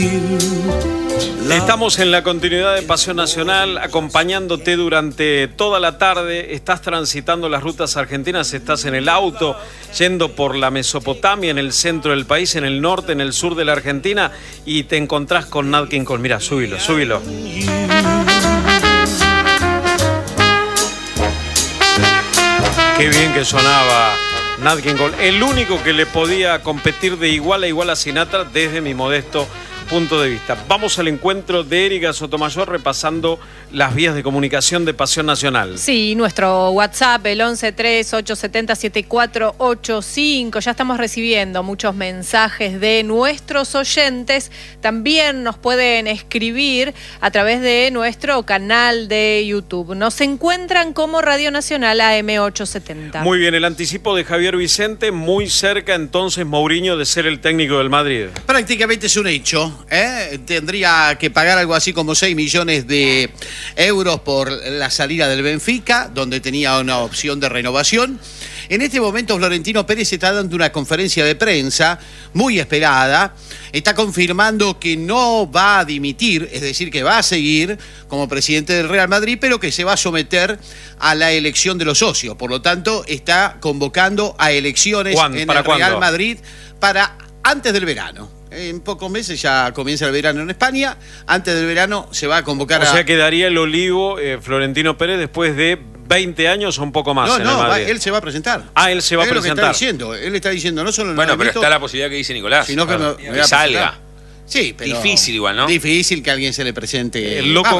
Estamos en la continuidad de Pasión Nacional, acompañándote durante toda la tarde. Estás transitando las rutas argentinas, estás en el auto, yendo por la Mesopotamia, en el centro del país, en el norte, en el sur de la Argentina, y te encontrás con Nat King Cole. Mirá, súbilo, súbilo. Qué bien que sonaba Nat King Cole. El único que le podía competir de igual a igual a Sinatra desde mi modesto punto de vista. Vamos al encuentro de Erika Sotomayor repasando las vías de comunicación de Pasión Nacional. Sí, nuestro WhatsApp, el 1138707485. Ya estamos recibiendo muchos mensajes de nuestros oyentes. También nos pueden escribir a través de nuestro canal de YouTube. Nos encuentran como Radio Nacional AM870. Muy bien, el anticipo de Javier Vicente, muy cerca entonces Mourinho de ser el técnico del Madrid. Prácticamente es un hecho. Tendría que pagar algo así como 6 millones de euros por la salida del Benfica, donde tenía una opción de renovación. En este momento Florentino Pérez está dando una conferencia de prensa muy esperada. Está confirmando que no va a dimitir, es decir, que va a seguir como presidente del Real Madrid, pero que se va a someter a la elección de los socios. Por lo tanto, está convocando a elecciones en el Real Madrid para antes del verano. En pocos meses ya comienza el verano en España. Antes del verano se va a convocar O sea, quedaría el olivo Florentino Pérez después de 20 años o un poco más. No, él se va a presentar. Ah, él se va a presentar. Es lo que está diciendo. Él está diciendo no solo... Bueno, pero está la posibilidad que dice Nicolás. Sino que que salga. Sí, pero difícil igual, ¿no? Difícil que alguien se le presente. El loco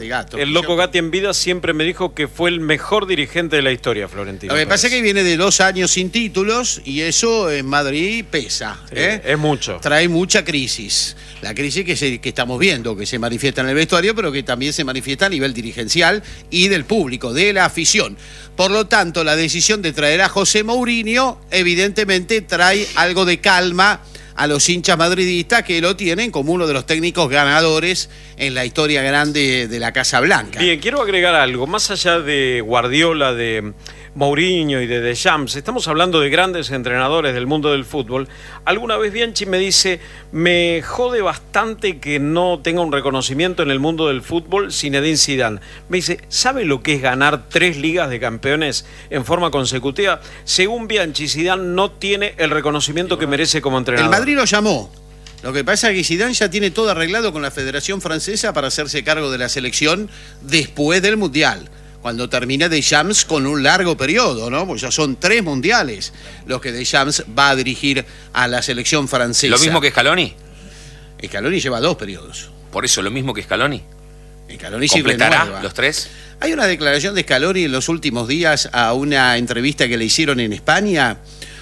Gatti en vida siempre me dijo que fue el mejor dirigente de la historia, Florentino. Lo que pasa es que viene de 2 años sin títulos y eso en Madrid pesa. Sí, es mucho. Trae mucha crisis. La crisis que estamos viendo, que se manifiesta en el vestuario, pero que también se manifiesta a nivel dirigencial y del público, de la afición. Por lo tanto, la decisión de traer a José Mourinho evidentemente trae algo de calma a los hinchas madridistas, que lo tienen como uno de los técnicos ganadores en la historia grande de la Casa Blanca. Bien, quiero agregar algo. Más allá de Guardiola, de Mourinho y de Deschamps, estamos hablando de grandes entrenadores del mundo del fútbol. Alguna vez Bianchi me dice, me jode bastante que no tenga un reconocimiento en el mundo del fútbol Zinedine Zidane. Me dice, ¿sabe lo que es ganar 3 ligas de campeones en forma consecutiva? Según Bianchi, Zidane no tiene el reconocimiento que merece como entrenador. El Madrid lo llamó. Lo que pasa es que Zidane ya tiene todo arreglado con la Federación Francesa para hacerse cargo de la selección después del Mundial, cuando termine Deschamps con un largo periodo, ¿no? Pues ya son 3 mundiales los que Deschamps va a dirigir a la selección francesa. ¿Lo mismo que Scaloni? Scaloni lleva 2 periodos. Por eso, ¿lo mismo que Scaloni? Scaloni ¿Completará los 3? Hay una declaración de Scaloni en los últimos días a una entrevista que le hicieron en España,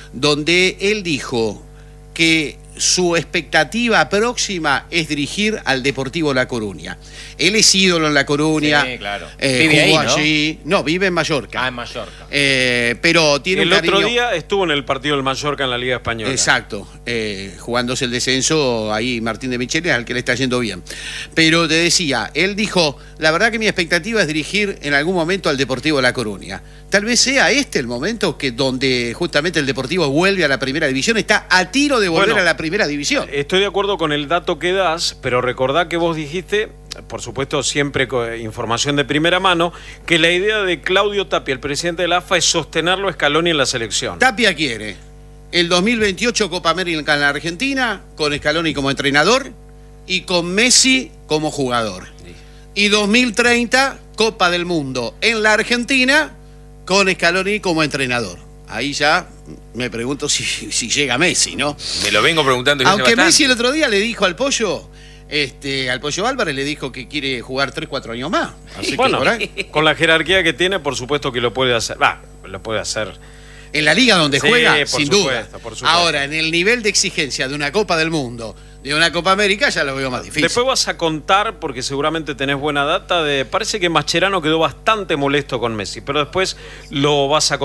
donde él dijo que su expectativa próxima es dirigir al Deportivo La Coruña. Él es ídolo en La Coruña. Sí, claro. Vive ahí, ¿no? Allí. No, vive en Mallorca. Ah, en Mallorca. Pero tiene un cariño. El otro día estuvo en el partido del Mallorca en la Liga Española. Exacto. Jugándose el descenso ahí Martín de Micheli, al que le está yendo bien. Pero te decía, él dijo, la verdad que mi expectativa es dirigir en algún momento al Deportivo La Coruña. Tal vez sea este el momento que donde justamente el Deportivo vuelve a la primera división, está a tiro de volver a la primera división. Estoy de acuerdo con el dato que das, pero recordá que vos dijiste, por supuesto siempre con información de primera mano, que la idea de Claudio Tapia, el presidente de la AFA, es sostenerlo a Scaloni en la selección. Tapia quiere el 2028 Copa América en la Argentina, con Scaloni como entrenador y con Messi como jugador. Y 2030 Copa del Mundo en la Argentina, con Scaloni como entrenador. Ahí ya me pregunto si llega Messi, ¿no? Me lo vengo preguntando. Aunque Messi el otro día le dijo al Pollo Álvarez, le dijo que quiere jugar 3-4 años más. Así bueno, que con la jerarquía que tiene, por supuesto que lo puede hacer. Lo puede hacer. En la liga donde juega, sin duda. Por supuesto. Ahora, en el nivel de exigencia de una Copa del Mundo, de una Copa América, ya lo veo más difícil. Después vas a contar, porque seguramente tenés buena data, parece que Mascherano quedó bastante molesto con Messi, pero después lo vas a contar.